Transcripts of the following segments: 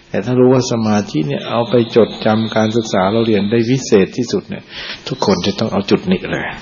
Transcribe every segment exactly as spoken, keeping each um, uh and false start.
แต่ถ้ารู้ว่าสมาธิเนี่ยเอาไปจดจำการศึกษาเราเรียนได้วิเศษที่สุดเนี่ยทุกคนจะต้องเอาจุดนี้เลย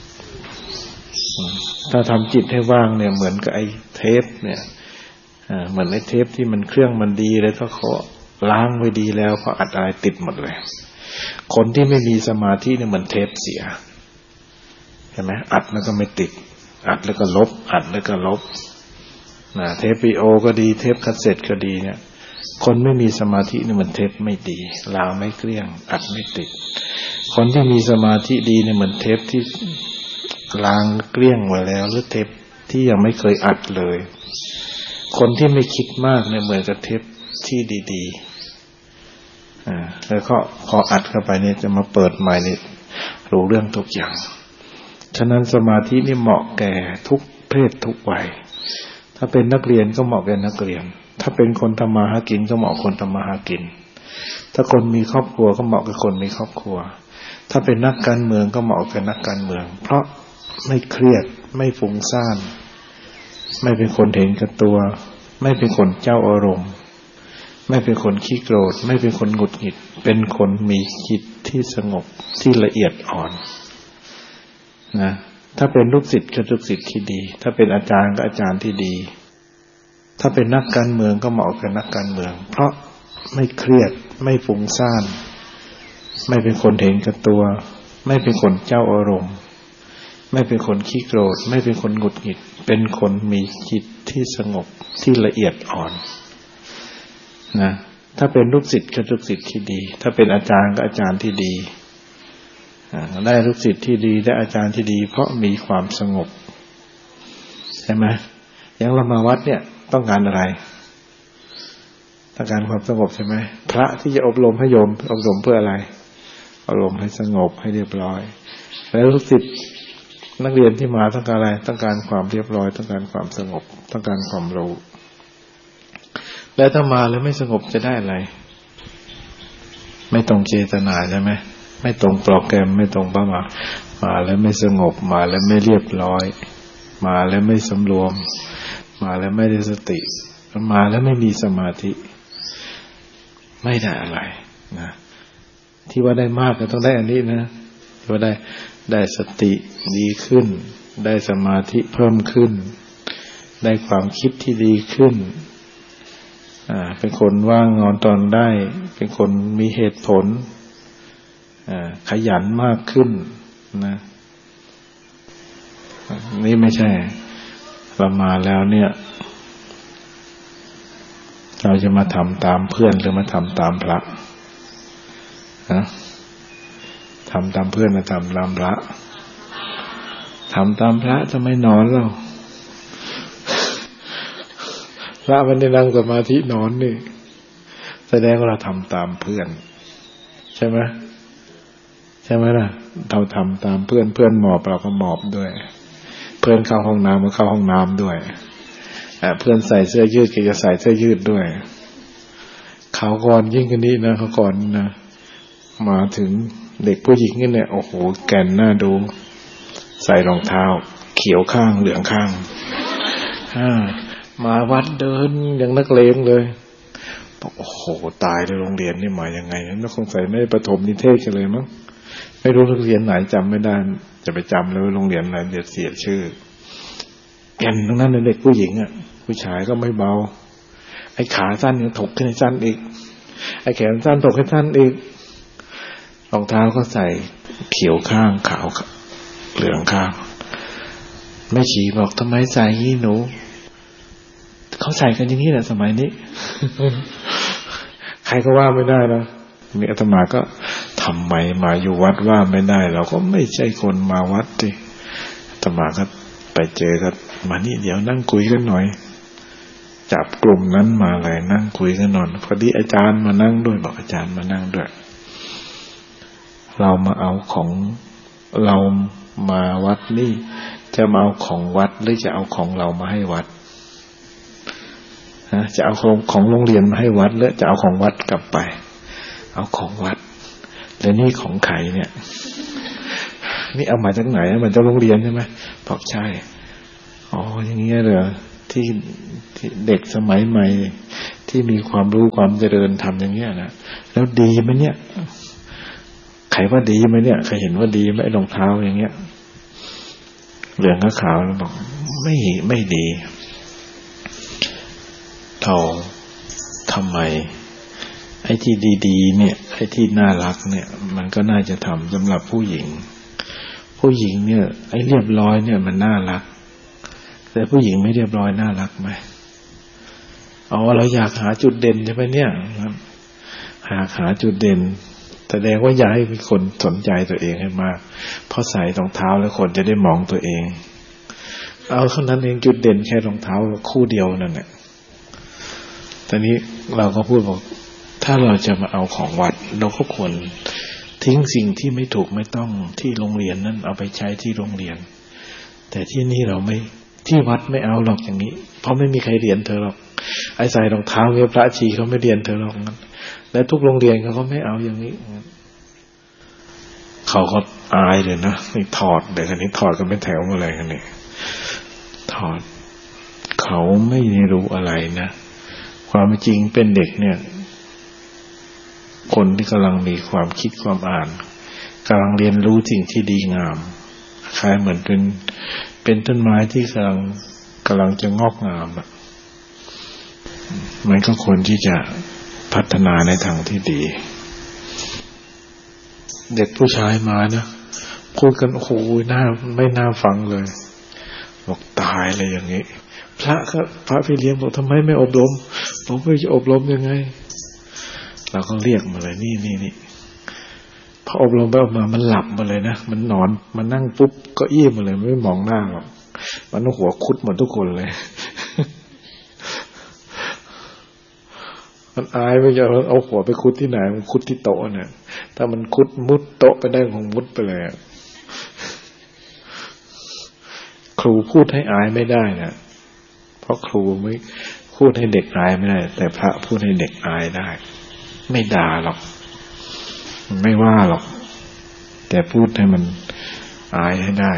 ถ้าทำจิตให้ว่างเนี่ยเหมือนกับไอ้เทปเนี่ยเหมือนไอ้เทปที่มันเครื่องมันดีเลยถ้าเขาล้างไว้ดีแล้วพออัดอะไรติดหมดเลยคนที่ไม่มีสมาธิเนี่ยเหมือนเทปเสียเห็นไหมอัดแล้วก็ไม่ติดอัดแล้วก็ลบอัดแล้วก็ลบนะเทปวิดีโอก็ดีเทปคาสเซ็ตก็ดีเนี่ยคนไม่มีสมาธิเนี่ยเหมือนเทปไม่ดีล้างไม่เกลี้ยงอัดไม่ติดคนที่มีสมาธิดีเนี่ยเหมือนเทปที่ล้างเกลี้ยงไว้แล้วหรือเทปที่ยังไม่เคยอัดเลยคนที่ไม่คิดมากเนี่ยเหมือนกับเทปที่ดีๆอ่าแล้วก็พออัดเข้าไปเนี่ยจะมาเปิดใหม่นี่รู้เรื่องทุกอย่างฉะนั้นสมาธินี่เหมาะแก่ทุกเพศทุกวัยถ้าเป็นนักเรียนก็เหมาะแก่นักเรียนถ้าเป็นคนทำมาหากินก็เหมาะคนทำมาหากินถ้าคนมีครอบครัวก็เหมาะกับคนมีครอบครัวถ้าเป็นนักการเมืองก็เหมาะกับนักการเมืองเพราะไม่เครียดไม่ฟุ้งซ่านไม่เป็นคนเห็นแก่ตัวไม่เป็นคนเจ้าอารมณ์ไม่เป็นคนขี้โกรธไม่เป็นคนหงุดหงิดเป็นคนมีจิตที่สงบที่ละเอียดอ่อนนะถ้าเป็นลูกศิษย์ก็ลูกศิษย์ที่ดีถ้าเป็นอาจารย์ก็อาจารย์ที่ดีถ้าเป็นนักการเมืองก็เหมาะกับนักการเมืองเพราะไม่เครียดไม่ฟุ้งซ่านไม่เป็นคนเห็นแก่ตัวไม่เป็นคนเจ้าอารมณ์ไม่เป็นคนขี้โกรธไม่เป็นคนหงุดหงิดเป็นคนมีจิตที่สงบที่ละเอียดอ่อนนะถ้าเป็นลูกศิษย์ก็ลูกศิษย์ที่ดีถ้าเป็นอาจารย์ก็อาจารย์ที่ดีได้ลูกศิษย์ที่ดีได้อาจารย์ที่ดีเพราะมีความสงบใช่ไหมอย่างเรามาวัดเนี่ยต้องการอะไรต้องการความสงบใช่ไหมพระที่จะอบรมให้โยมอบรมเพื่ออะไรอบรมให้สงบให้เรียบร้อยแล้วลูกศิษย์นักเรียนที่มาต้องการอะไรต้องการความเรียบร้อยต้องการความสงบต้องการความรู้แล้วถ้ามาแล้วไม่สงบจะได้อะไรไม่ตรงเจตนาใช่ไหมไม่ตรงโปรแกรมไม่ตรงเป้าหมายมาแล้วไม่สงบมาแล้วไม่เรียบร้อยมาแล้วไม่สำรวมมาแล้วไม่ได้สติมาแล้วไม่มีสมาธิไม่ได้อะไรนะที่ว่าได้มากก็ต้องได้อันนี้นะที่ว่าได้ได้สติดีขึ้นได้สมาธิเพิ่มขึ้นได้ความคิดที่ดีขึ้นอ่าเป็นคนว่างงอนตอนได้เป็นคนมีเหตุผลอ่าขยันมากขึ้นนะนี่ไม่ใช่เรามาแล้วเนี่ยเราจะมาทำตามเพื่อนหรือมาทำตามพระนะทำตามเพื่อนหรือทำตามพระทำตามพระจะไม่นอนเราพระมันได้นั่งสมาธินอนนี่แสดงว่าเราทำตามเพื่อนใช่ไหมใช่ไหมล่ะเราทำตามเพื่อนเพื่อนหมอบเราก็หมอบด้วยเพื่อนเข้าห้องน้ำก็เข้าห้องน้ำด้วยเพื่อนใส่เสื้อยืดก็จะใส่เสื้อยืดด้วยเขาก่อนยิ่งกว่านี้นะเขาก่อนนะมาถึงเด็กผู้หญิงนี่เนี่ยโอ้โหแก่นหน้าดูใส่รองเท้าเขียวข้างเหลืองข้างมาวัดเดินอย่างนักเลงเลยบอกโอ้โหตายเลยโรงเรียนนี่มายังไงนักคงใส่ไม่ประถมนิเทศกันเลยมั้งไม่รู้โรงเรียนไหนจำไม่ได้จะไปจำเลยโรงเรียนไหนเดี๋ยวเสียชื่อแก่นทั้งนั้นเลยเด็กผู้หญิงอ่ะผู้ชายก็ไม่เบาไอ้ขาสั้นยังถกขึ้นให้สั้นอีกไอ้แขนสั้นถกให้สั้นอีกรองเท้าก็ใส่เขียวข้างขาวเหลืองข้างแม่ชีบอกทำไมใส่งี้หนูเขาใส่กันอย่างนี้แหละสมัยนี้ ใครก็ว่าไม่ได้นะมีอาตมาก็ทำไมมาอยู่วัดว่าไม่ได้เราก็ไม่ใช่คนมาวัดดิอาตมาก็ไปเจอกันมานี่เดี๋ยวนั่งคุยกันหน่อยจับกลุ่มนั้นมาเลยนั่งคุยกันหน่อยพอดีอาจารย์มานั่งด้วยบอกอาจารย์มานั่งด้วยเรามาเอาของเรามาวัดนี่จะมาเอาของวัดหรือจะเอาของเรามาให้วัดฮะจะเอาของของโรงเรียนมาให้วัดหรือจะเอาของวัดกลับไปเอาของวัดแล้วนี่ของใครเนี่ยนี่เอามาจากไหนมันจะโรงเรียนใช่ไหมบอกใช่อ๋ออย่างเงี้ยเหรอที่ที่เด็กสมัยใหม่ทที่มีความรู้ความเจริญทำอย่างเงี้ยนะแล้วดีไหมเนี่ยใครว่าดีไหมเนี่ยใครเห็นว่าดีไหมรองเท้าอย่างเงี้ยเหลืองกับขาวแล้วบอกไม่ไม่ดีเราทำไมไอ้ที่ดีๆเนี่ยไอ้ที่น่ารักเนี่ยมันก็น่าจะทำสำหรับผู้หญิงผู้หญิงเนี่ยไอ้เรียบร้อยเนี่ยมันน่ารักแต่ผู้หญิงไม่เรียบร้อยน่ารักไหมอ๋อเราอยากหาจุดเด่นใช่ไหมเนี่ยหาหาจุดเด่นแสดงว่าอยากให้มีคนสนใจตัวเองให้มากเพราะใส่รองเท้าแล้วคนจะได้มองตัวเองเอาเท่านั้นเองจุดเด่นแค่รองเท้าคู่เดียวนั่นแหละตอนนี้เราก็พูดบอกถ้าเราจะมาเอาของวัดเราก็ควรทิ้งสิ่งที่ไม่ถูกไม่ต้องที่โรงเรียนนั่นเอาไปใช้ที่โรงเรียนแต่ที่นี่เราไม่ที่วัดไม่เอาหรอกอย่างนี้เพราะไม่มีใครเรียนเธอหรอกไอ้ใส่รองเท้าเนี่ยพระชีเขาไม่เรียนเธอหรอกงั้นและทุกโรงเรียนเขาก็ไม่เอาอย่างนี้เขาก็อายเลยนะนี่ถอดเดี๋ยวคันนี้ถอดกันเป็นแถวมาเลยคันนี้ถอดเขาไม่รู้อะไรนะความจริงเป็นเด็กเนี่ยคนที่กำลังมีความคิดความอ่านกำลังเรียนรู้สิ่งที่ดีงามคล้ายเหมือนเป็นเป็นต้นไม้ที่กำลังกำลังจะงอกงามอ่ะมันก็ควรที่จะพัฒนาในทางที่ดีเด็กผู้ชายมานะพูดกันโอ้โหน่าไม่น่าฟังเลยบอกตายเลยอย่างนี้พระก็พระพี่เลี้ยงบอกทำไมไม่อบรมบอกว่าจะอบรมยังไงเราก็เรียกมาเลยนี่นี่นี่พออบรมไปออกมามันหลับมาเลยนะมันนอนมันนั่งปุ๊บก็อี้มาเลยไม่มองหน้าหรอกมันหัวคุดหมดทุกคนเลยมันอายไม่ยอมเอาหัวไปคุดที่ไหนมันคุดที่โต๊ะเนี่ยถ้ามันคุดมุดโต๊ะไปได้คงมุดไปเลยครูพูดให้อายไม่ได้นะเพราะครูไม่พูดให้เด็กอายไม่ได้แต่พระพูดให้เด็กอายได้ไม่ด่าหรอกไม่ว่าหรอกแต่พูดให้มันอายให้ได้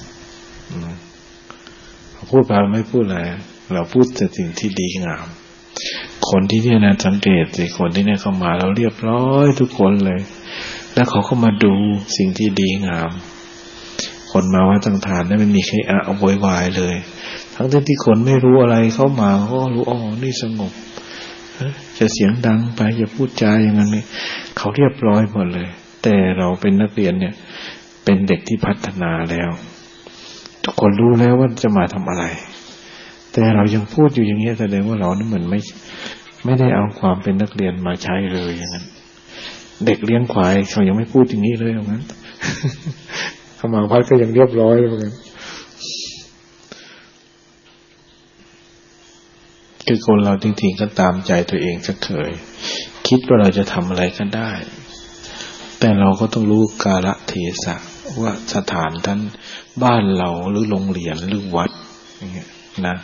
พูดไปไม่พูดอะไรเราพูดแต่สิ่งที่ดีงามคนที่เนี่ยนะสังเกตสิคนที่เนี่ยเข้ามาเราเรียบร้อยทุกคนเลยแล้วเขาก็มาดูสิ่งที่ดีงามคนมาว่าตั้งฐานเนี่ยไม่มีใครอะโวยวายเลยทั้งที่คนไม่รู้อะไรเข้ามาเขาก็รู้อ๋อนี่สงบจะเสียงดังไปอย่าพูดจาอย่างนั้นนี่เขาเรียบร้อยหมดเลยแต่เราเป็นนักเรียนเนี่ยเป็นเด็กที่พัฒนาแล้วทุกคนรู้แล้วว่าจะมาทำอะไรแต่เรายังพูดอยู่อย่างนี้แสดงว่าเรานี่เหมือนไม่ไม่ได้เอาความเป็นนักเรียนมาใช้เลยอย่างนั้นเด็กเลี้ยงควายเขายังไม่พูดอย่างนี้เลยอย่างนั้นเขามาพัดก็ยังเรียบร้อยเลยเหมือนกันคือคนเราจริงๆก็ตามใจตัวเองสักเคยคิดว่าเราจะทำอะไรก็ได้แต่เราก็ต้องรู้กาลเทศะว่าสถานท่านบ้านเราหรือโรงเรียนหรือวัดอย่างเงี้ยนะ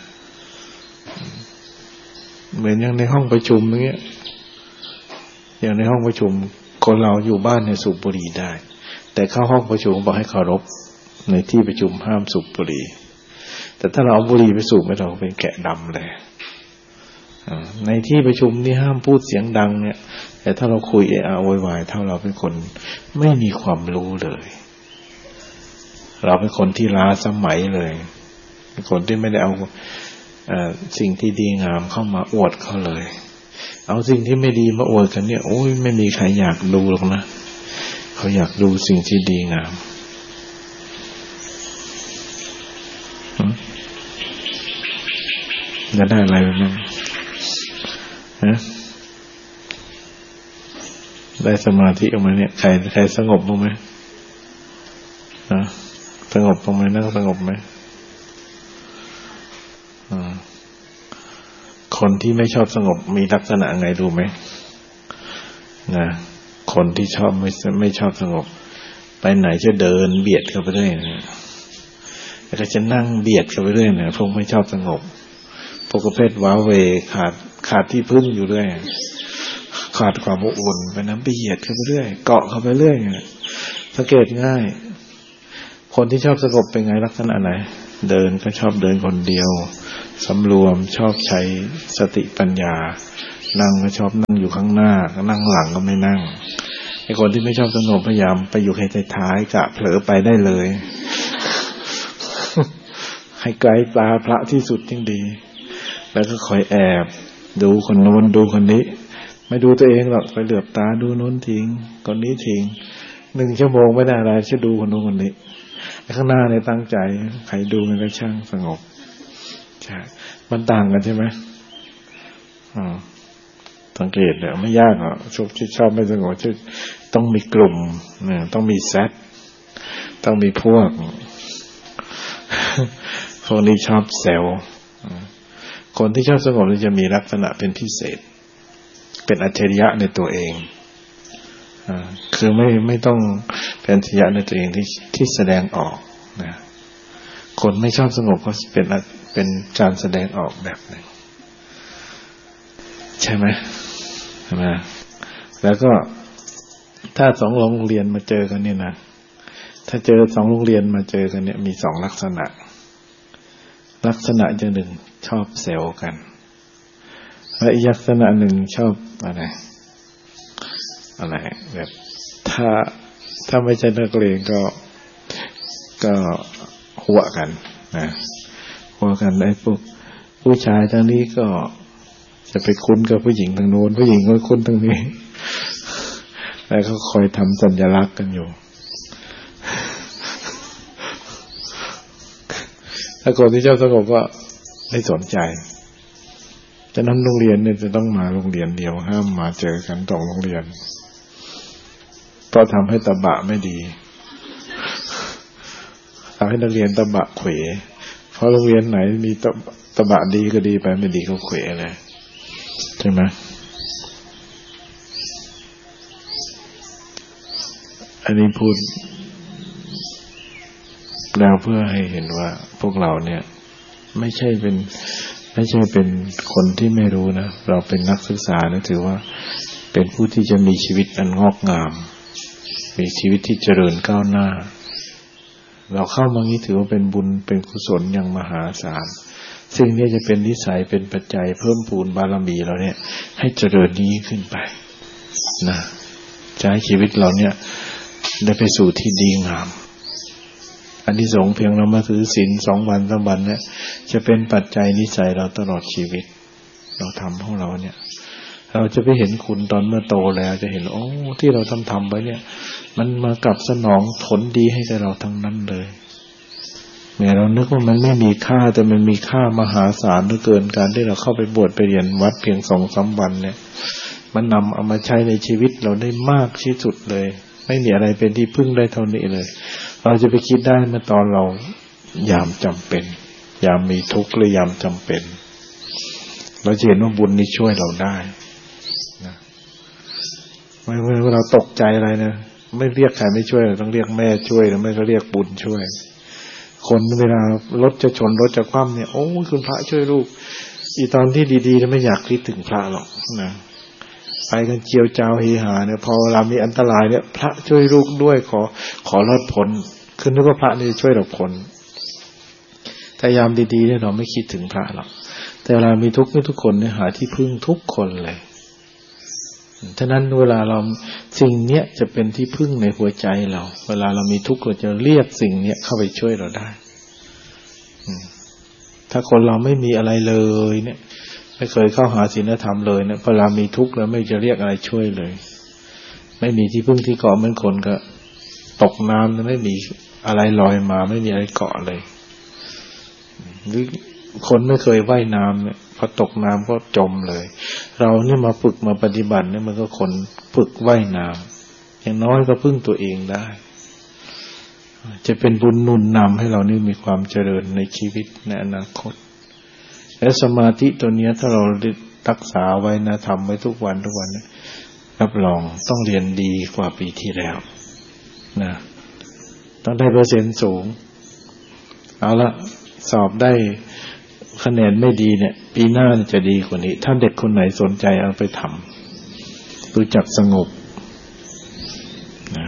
เหมือนอย่างในห้องประชุมอย่างเงี้ยอย่างในห้องประชุมคนเราอยู่บ้านเนี่ยสูบบุหรี่ได้แต่เข้าห้องประชุมบอกให้เคารพในที่ประชุมห้ามสูบบุหรี่แต่ถ้าเราเอาบุหรี่ไปสูบไม่เราเป็นแกะดำเลยในที่ประชุมนี่ห้ามพูดเสียงดังเนี่ยแต่ถ้าเราคุยเอะอะโวยวายเท่าเราเป็นคนไม่มีความรู้เลยเราเป็นคนที่ล้าสมัยเลยเป็นคนที่ไม่ได้เอาเอ่อสิ่งที่ดีงามเข้ามาอวดเขาเลยเอาสิ่งที่ไม่ดีมาอวดกันเนี่ยโอ้ยไม่มีใครอยากดูหรอกนะเขาอยากดูสิ่งที่ดีงามจะได้อะไรบ้างฮะได้สมาธิออกมาเนี่ยใครใครสงบบ้างไหมนะสงบบ้างไหมนั่งสงบไหมอ่าคนที่ไม่ชอบสงบมีลักษณะไงรู้ไหมนะคนที่ชอบไม่ไม่ชอบสงบไปไหนจะเดินเบียดเข้าไปเรื่อยนะแล้วก็จะนั่งเบียดเข้าไปเรื่อยนะพวกไม่ชอบสงบพวกประเภทว้าเวขาดขาดที่พึ่งอยู่เรื่อยขาดความอบอุ่นไปน้ำเบียดเข้าไปเรื่อยเกาะเข้าไปเรื่อยสังเกตง่ายคนที่ชอบสงบเป็นไงลักษณะไหนเดินก็ชอบเดินคนเดียวสำรวมชอบใช้สติปัญญานั่งก็ชอบนั่งอยู่ข้างหน้าก็นั่งหลังก็ไม่นั่งไอ้คนที่ไม่ชอบสงบพยายามไปอยู่ให้ท้ายๆกะเผลอไปได้เลย ให้ไกลตาพระที่สุดยิ่งดีแล้วก็คอยแอบดูคนโน้นดูคนนี้ไม่ดูตัวเองหรอกไปเหลือบตาดูโน้นทิ้งคนนี้ทิ้งหนึ่งชั่วโมงไม่ได้อะไรจะดูคนโน้นคนนี้ข้างหน้าเนี่ยตั้งใจใครดูมันก็ช่างสงบใช่มันต่างกันใช่ไหมอ๋อสังเกตเนี่ยไม่ยากหรอกชอบที่ชอบไม่สงบที่ต้องมีกลุ่มเนี่ยต้องมีแซดต้องมีพวกพวกนี้ชอบเซลล์คนที่ชอบสงบจะมีลักษณะเป็นพิเศษเป็นอัจฉริยะในตัวเองอ่าคือไม่ไม่ต้องเป็นอัจฉริยะในตัวเองที่ที่แสดงออกนะคนไม่ชอบสงบก็เป็นเป็นการแสดงออกแบบหนึ่งใช่ไหมใช่ไหมแล้วก็ถ้าสองโรงเรียนมาเจอกันเนี่ยนะถ้าเจอสองโรงเรียนมาเจอกันเนี่ยมีสองลักษณะลักษณะอย่างหนึ่งชอบเซลล์กันและอีกลักษณะหนึ่งชอบอะไรอะไรแบบถ้าถ้าไม่ใช่นักเรียนก็ก็หัวกันนะหัวกันไอ้พวกผู้ชายทางนี้ก็จะไปคุ้นกับผู้หญิงทางโน้นผู้หญิงก็คุ้นทางนี้แล้วเขาคอยทำสัญลักษณ์กันอยู่ถ้าคนที่ชอบสงบก็ไม่สนใจฉะนั้นโรงเรียนเนี่ยจะต้องมาโรงเรียนเดียวห้ามมาเจอกันสองโรงเรียนเพราะทำให้ตบะไม่ดีทำให้นักเรียนตบะเขวเพราะโรงเรียนไหนมีตตบะดีก็ดีไปไม่ดีก็เขวเลยใช่ไหมอันนี้พูดแล้วเพื่อให้เห็นว่าพวกเราเนี่ยไม่ใช่เป็นไม่ใช่เป็นคนที่ไม่รู้นะเราเป็นนักศึกษานะถือว่าเป็นผู้ที่จะมีชีวิตอันงอกงามมีชีวิตที่เจริญก้าวหน้าเราเข้ามานี้ถือว่าเป็นบุญเป็นกุศลอย่างมหาศาลซึ่งนี่จะเป็นนิสัยเป็นปัจจัยเพิ่มพูนบารมีเราเนี่ยให้เจริญนี้ขึ้นไปนะจะให้ชีวิตเราเนี่ยได้ไปสู่ที่ดีงามอานิสงส์เพียงเรามาถือศีลสองวันสามวันเนี่ยจะเป็นปัจจัยนิสัยเราตลอดชีวิตเราทำของเราเนี่ยเราจะไปเห็นคุณตอนเมื่อโตแล้วจะเห็นโอ้ที่เราทำทำไปเนี่ยมันมากลับสนองผลดีให้กับเราทั้งนั้นเลยแม้เรานึกว่ามันไม่มีค่าแต่มันมีค่ามหาศาลเหลือเกินการที่เราเข้าไปบวชไปเรียนวัดเพียงสองสามวันเนี่ยมันนำเอามาใช้ในชีวิตเราได้มากที่สุดเลยไม่มีอะไรเป็นที่พึ่งได้เท่านี้เลยเราจะไปคิดได้เมื่อตอนเรายามจำเป็นยามมีทุกข์หรือยามจำเป็นเราจะเห็นว่าบุญนี้ช่วยเราได้นะไม่เมื่อเราตกใจอะไรนะไม่เรียกใครไม่ช่วยเราต้องเรียกแม่ช่วยหรือไม่ก็เรียกบุญช่วยคนเวลารถจะชนรถจะคว่ำเนี่ยโอ้คุณพระช่วยลูกอีตอนที่ดีๆไม่อยากคิดถึงพระหรอกนะไปกันเจียวจ้าวเฮหาเนี่ยพอเวลามีอันตรายเนี่ยพระช่วยลูกด้วยขอขอรอดพ้นคือนึกว่าพระนี่ช่วยเราพ้นแต่ยามดีๆเนี่ยเราไม่คิดถึงพระหรอกแต่เวลามีทุกข์นี่ทุกคนเนี่ยหาที่พึ่งทุกคนเลยฉะนั้นเวลาเราสิ่งเนี้ยจะเป็นที่พึ่งในหัวใจเราเวลาเรามีทุกข์เราจะเรียกสิ่งเนี้ยเข้าไปช่วยเราได้ถ้าคนเราไม่มีอะไรเลยเนี่ยไม่เคยเข้าหาศีลธรรมเลยเนี่ยเวลามีทุกข์แล้วไม่จะเรียกอะไรช่วยเลยไม่มีที่พึ่งที่เกาะเหมือนคนก็ตกน้ำไม่มีอะไรลอยมาไม่มีอะไรเกาะเลยหรือคนไม่เคยว่ายน้ำเนี่ยพอตกน้ำก็จมเลยเราเนี่ยมาฝึกมาปฏิบัติเนี่ยมันก็คนฝึกว่ายน้ำอย่างน้อยก็พึ่งตัวเองได้จะเป็นบุญหนุนนำให้เรานี่มีความเจริญในชีวิตในอนาคตและสมาธิตัวนี้ถ้าเรารักษาไว้นะทำไว้ทุกวันทุกวันเนี่ยรับรองต้องเรียนดีกว่าปีที่แล้วนะต้องได้เปอร์เซ็นต์สูงเอาละสอบได้คะแนนไม่ดีเนี่ยปีหน้าจะดีกว่านี้ถ้าเด็กคนไหนสนใจเอาไปทำรู้จักสงบนะ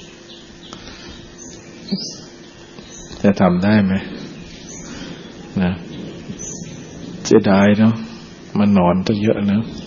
จะทำได้ไหมนะเสียดายเนาะมันนอนตั้งเยอะนะ